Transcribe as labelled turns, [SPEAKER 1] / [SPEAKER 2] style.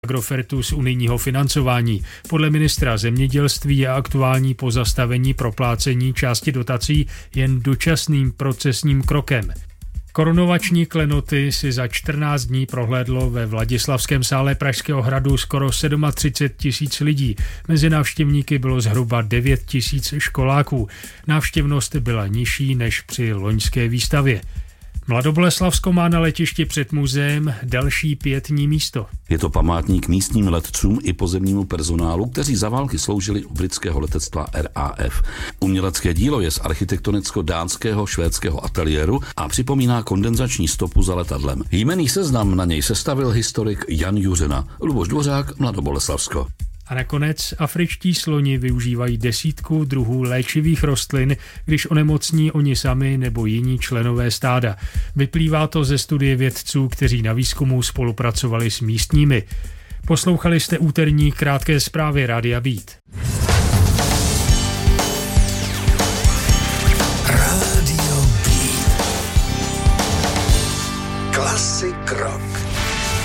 [SPEAKER 1] Agrofertu z unijního financování. Podle ministra zemědělství je aktuální pozastavení proplácení části dotací jen dočasným procesním krokem. Korunovační klenoty si za 14 dní prohlédlo ve Vladislavském sále Pražského hradu skoro 37 000 lidí. Mezi návštěvníky bylo zhruba 9 000 školáků. Návštěvnost byla nižší než při loňské výstavě. Mladoboleslavsko má na letišti před muzeem další pietní místo.
[SPEAKER 2] Je to památník místním letcům i pozemnímu personálu, kteří za války sloužili u britského letectva RAF. Umělecké dílo je z architektonicko-dánského švédského ateliéru a připomíná kondenzační stopu za letadlem. Jmenný seznam na něj sestavil historik Jan Juřina. Luboš Dvořák, Mladoboleslavsko.
[SPEAKER 1] A nakonec afričtí sloni využívají 10 druhů léčivých rostlin, když onemocní oni sami nebo jiní členové stáda. Vyplývá to ze studie vědců, kteří na výzkumu spolupracovali s místními. Poslouchali jste úterní krátké zprávy Rádia Beat.
[SPEAKER 3] Rádio Beat. Klasik rock.